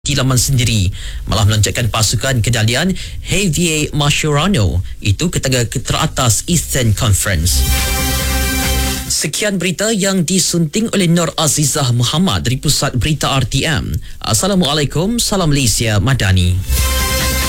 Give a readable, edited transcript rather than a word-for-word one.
di laman sendiri malah melancarkan pasukan kedalian Javier Mascherano itu ke tangga teratas Eastern Conference. Sekian berita yang disunting oleh Nur Azizah Muhammad dari Pusat Berita RTM. Assalamualaikum, salam Malaysia Madani.